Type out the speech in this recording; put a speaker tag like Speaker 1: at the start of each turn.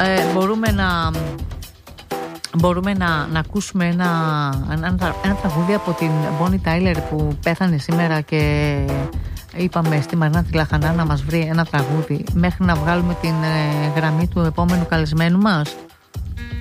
Speaker 1: Μπορούμε να ακούσουμε ένα τραγούδι από την Bonnie Tyler που πέθανε σήμερα και είπαμε στη Μαρίνα τη Λαχανά να μας βρει ένα τραγούδι μέχρι να βγάλουμε την γραμμή του επόμενου καλεσμένου μας.